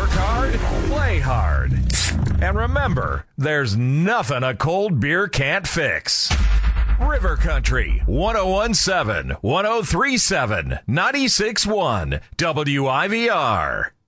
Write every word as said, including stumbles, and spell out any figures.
Work hard, play hard. And remember, there's nothing a cold beer can't fix. River Country, one oh one point seven, one oh three point seven, ninety-six point one, W I V R.